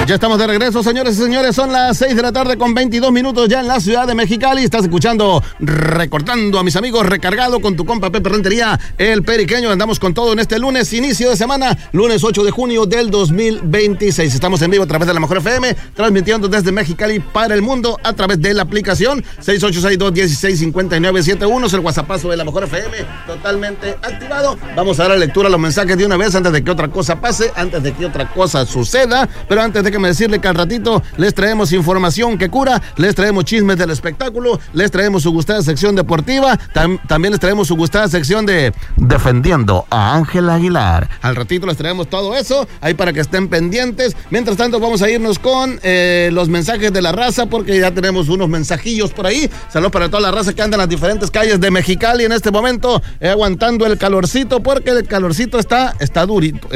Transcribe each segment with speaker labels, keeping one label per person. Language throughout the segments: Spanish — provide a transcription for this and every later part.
Speaker 1: Ya estamos de regreso, señores y señores. Son las 6 de la tarde con 22 minutos ya en la ciudad de Mexicali. Estás escuchando Recortando a mis amigos, recargado con tu compa Pepe Rentería, el Periqueño. Andamos con todo en este lunes, inicio de semana, lunes 8 de junio del 2026. Estamos en vivo a través de la Mejor FM, transmitiendo desde Mexicali para el mundo a través de la aplicación 6862-165971. Es el WhatsAppazo de la Mejor FM, totalmente activado. Vamos a dar la lectura a los mensajes de una vez antes de que otra cosa pase, antes de que otra cosa suceda. Pero antes de que me decirle que al ratito les traemos información que cura, les traemos chismes del espectáculo, les traemos su gustada sección deportiva, también les traemos su gustada sección de Defendiendo a Ángel Aguilar. Al ratito les traemos todo eso, ahí para que estén pendientes. Mientras tanto vamos a irnos con los mensajes de la raza, porque ya tenemos unos mensajillos por ahí. Saludos para toda la raza que anda en las diferentes calles de Mexicali en este momento, aguantando el calorcito, porque el calorcito está durito,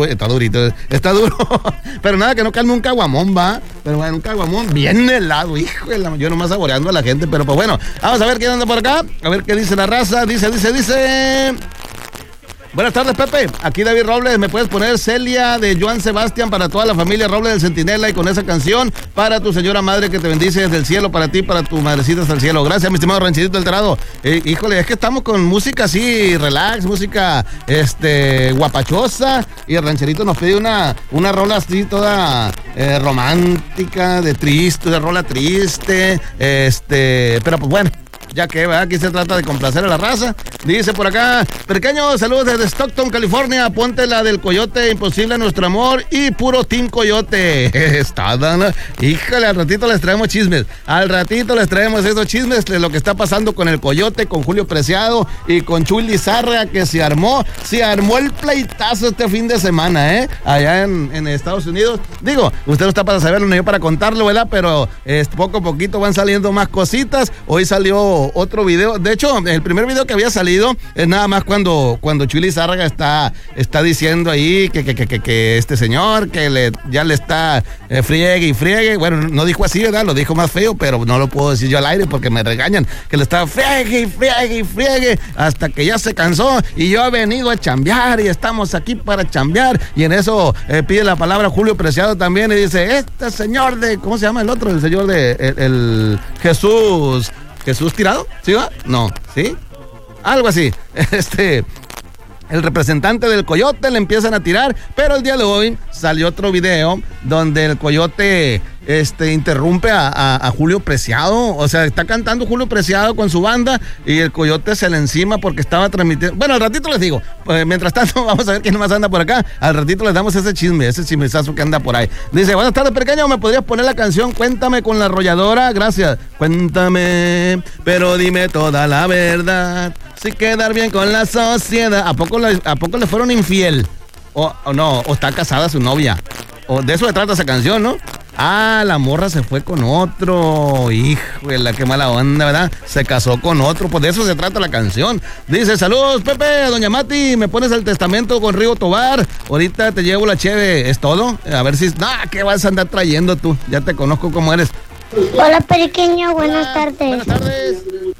Speaker 1: pero nada, que no calme un caguamón, va. Pero bueno, un caguamón bien helado, hijo de la... Yo nomás saboreando a la gente, pero pues bueno, vamos a ver quién anda por acá, a ver qué dice la raza. Dice... Buenas tardes, Pepe. Aquí David Robles. ¿Me puedes poner Celia de Joan Sebastián para toda la familia Robles del Centinela, y con esa canción para tu señora madre que te bendice desde el cielo, para ti, para tu madrecita hasta el cielo? Gracias, mi estimado Rancherito Alterado. Híjole, es que estamos con música así, relax, música guapachosa, y el Rancherito nos pide una rola así toda romántica, de rola triste, pero pues bueno, ya que aquí se trata de complacer a la raza. Dice por acá, Pequeño, saludos desde Stockton, California. Ponte la del Coyote, Imposible Nuestro Amor, y puro Team Coyote. Está dando. Híjole, al ratito les traemos chismes. Al ratito les traemos esos chismes de lo que está pasando con el Coyote, con Julio Preciado y con Chuy Lizárraga, que se armó el pleitazo este fin de semana, allá en Estados Unidos. Digo, usted no está para saberlo, ni yo para contarlo, ¿verdad? Pero poco a poquito van saliendo más cositas. Hoy salió otro video. De hecho, el primer video que había salido es nada más cuando Chuy Lizárraga está diciendo ahí que este señor que ya le está friegue y friegue. Bueno, no dijo así, ¿verdad? Lo dijo más feo, pero no lo puedo decir yo al aire porque me regañan. Que le está friegue y friegue y friegue hasta que ya se cansó, y yo he venido a chambear y estamos aquí para chambear. Y en eso pide la palabra Julio Preciado también y dice, este señor de, ¿cómo se llama el otro? El señor de el Jesús Tirado, ¿sí va? No, ¿sí? Algo así. El representante del Coyote le empiezan a tirar, pero el día de hoy salió otro video donde el Coyote interrumpe a Julio Preciado. O sea, está cantando Julio Preciado con su banda y el Coyote se le encima porque estaba transmitiendo. Bueno, al ratito les digo. Mientras tanto, vamos a ver quién más anda por acá. Al ratito les damos ese chismesazo que anda por ahí. Dice, buenas tardes, Pequeño, ¿me podrías poner la canción Cuéntame con la Arrolladora? Gracias. Cuéntame, pero dime toda la verdad, si quedar bien con la sociedad. ¿A poco le fueron infiel? O no, o está casada su novia. O de eso se trata esa canción, ¿no? Ah, la morra se fue con otro. Híjole, qué mala onda, ¿verdad? Se casó con otro, pues de eso se trata la canción. Dice, saludos, Pepe, doña Mati, ¿me pones el testamento con Rigo Tobar? Ahorita te llevo la cheve, ¿es todo? A ver si... ¿qué vas a andar trayendo tú? Ya te conozco cómo eres.
Speaker 2: Hola, Periqueño, buenas tardes.
Speaker 1: Buenas tardes.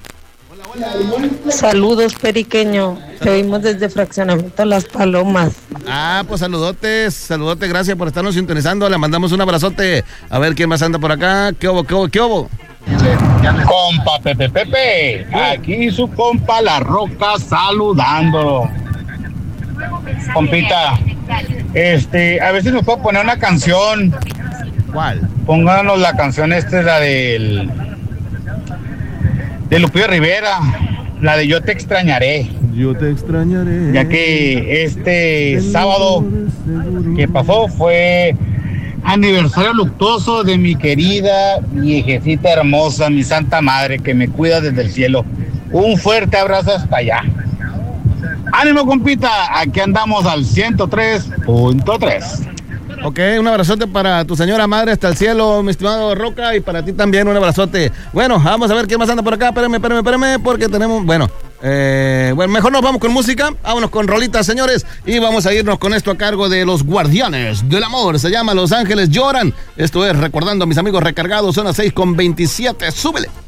Speaker 3: Saludos, Periqueño. Te oímos desde Fraccionamiento Las Palomas.
Speaker 1: Pues saludotes, gracias por estarnos sintonizando. Le mandamos un abrazote. A ver quién más anda por acá. ¿Qué hubo?
Speaker 4: Compa Pepe, aquí su compa La Roca saludándolo. Compita, a ver si nos puede poner una canción.
Speaker 1: ¿Cuál?
Speaker 4: Pónganos la canción la de Lupillo Rivera, la de Yo te extrañaré.
Speaker 1: Yo te extrañaré.
Speaker 4: Ya que sábado que pasó fue aniversario luctuoso de mi querida viejecita hermosa, mi santa madre, que me cuida desde el cielo. Un fuerte abrazo hasta allá. ¡Ánimo, compita! Aquí andamos al 103.3.
Speaker 1: Ok, un abrazote para tu señora madre hasta el cielo, mi estimado Roca, y para ti también un abrazote. Bueno, vamos a ver quién más anda por acá. Espérame, porque tenemos... Bueno, mejor nos vamos con música. Vámonos con rolitas, señores, y vamos a irnos con esto a cargo de los Guardianes del Amor. Se llama Los Ángeles Lloran. Esto es Recordando a mis amigos recargados. Son las 6:27. ¡Súbele!